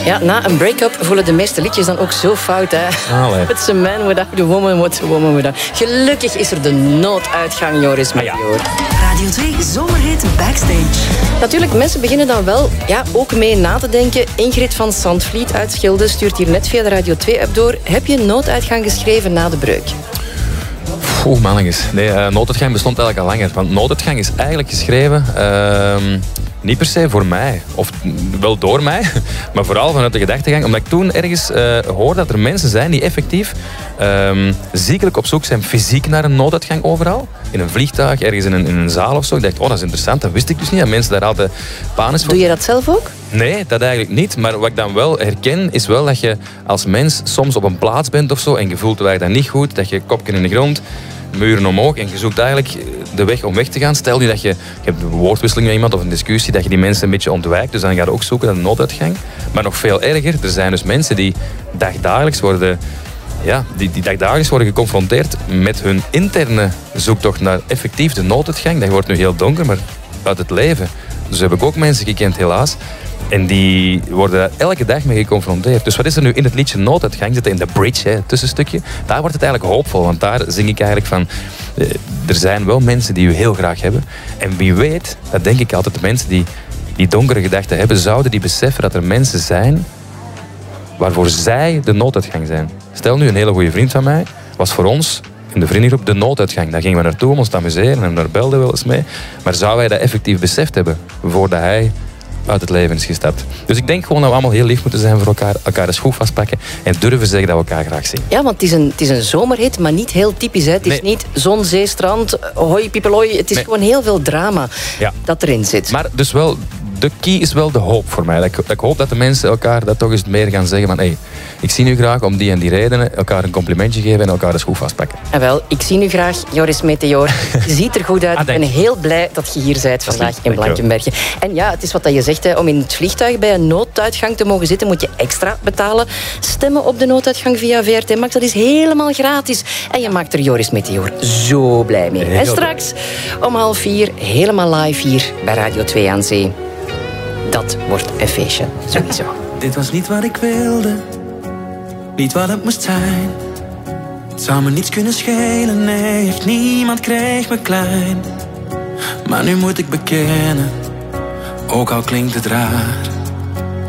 Ja, na een break-up voelen de meeste liedjes dan ook zo fout. Hè? It's a man without a woman, what's a woman without... Gelukkig is er de nooduitgang, Joris Meteor. Radio 2 Zomerhit Backstage. Natuurlijk, mensen beginnen dan wel ook mee na te denken. Ingrid van Zandvliet uit Schilde stuurt hier net via de Radio 2-app door. Heb je een nooduitgang geschreven na de breuk? Mannetjes. Nee, nooduitgang bestond eigenlijk al langer. Want nooduitgang is eigenlijk geschreven... niet per se voor mij, of wel door mij, maar vooral vanuit de gedachtegang. Omdat ik toen ergens hoorde dat er mensen zijn die effectief ziekelijk op zoek zijn fysiek naar een nooduitgang overal. In een vliegtuig, ergens in een zaal of zo. Ik dacht, dat is interessant, dat wist ik dus niet. Dat mensen daar altijd panisch voor... Doe je dat zelf ook? Nee, dat eigenlijk niet. Maar wat ik dan wel herken, is wel dat je als mens soms op een plaats bent of zo en je voelt dat niet goed, dat je kopje in de grond, muren omhoog en je zoekt eigenlijk de weg om weg te gaan. Stel nu dat je hebt een woordwisseling met iemand of een discussie, dat je die mensen een beetje ontwijkt. Dus dan ga je ook zoeken naar een nooduitgang. Maar nog veel erger, er zijn dus mensen die dagdagelijks worden... Ja, die dagdagelijks worden geconfronteerd met hun interne zoektocht naar effectief de nooduitgang. Dat wordt nu heel donker, maar uit het leven. Dus heb ik ook mensen gekend, helaas. En die worden daar elke dag mee geconfronteerd. Dus wat is er nu in het liedje Nooduitgang? Zit in de bridge, het tussenstukje. Daar wordt het eigenlijk hoopvol. Want daar zing ik eigenlijk van... er zijn wel mensen die u heel graag hebben. En wie weet, dat denk ik altijd, de mensen die donkere gedachten hebben, zouden die beseffen dat er mensen zijn waarvoor zij de nooduitgang zijn. Stel nu, een hele goede vriend van mij was voor ons in de vriendengroep de nooduitgang. Daar gingen we naartoe om ons te amuseren en daar belden we wel eens mee. Maar zou hij dat effectief beseft hebben voordat hij uit het leven is gestapt? Dus ik denk gewoon dat we allemaal heel lief moeten zijn voor elkaar de schroef vastpakken en durven zeggen dat we elkaar graag zien. Ja, want het is een zomerhit, maar niet heel typisch. Hè? Het is niet zon, zee, strand, hoi, piepelooi. Het is gewoon heel veel drama dat erin zit. Maar dus wel, de key is wel de hoop voor mij. Dat ik hoop dat de mensen elkaar dat toch eens meer gaan zeggen van hey, ik zie nu graag om die en die redenen, elkaar een complimentje geven en elkaar de schroef vastpakken. En wel, ik zie nu graag, Joris Meteor. Je ziet er goed uit. Ik ben heel blij dat je hier bent vandaag in Blankenberge. En ja, het is wat je zegt, hè, om in het vliegtuig bij een nooduitgang te mogen zitten, moet je extra betalen. Stemmen op de nooduitgang via VRT Max, dat is helemaal gratis. En je maakt er Joris Meteor zo blij mee. En straks om 3:30 helemaal live hier bij Radio 2 aan Zee. Dat wordt een feestje, sowieso. Dit was niet wat ik wilde, niet wat het moest zijn. Het zou me niets kunnen schelen, nee, echt niemand kreeg me klein. Maar nu moet ik bekennen, ook al klinkt het raar,